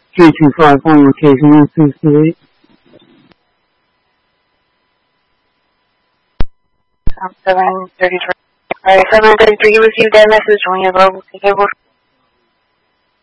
325 on location 168. 733. Alright, 733, you received that message when you're available. Take care.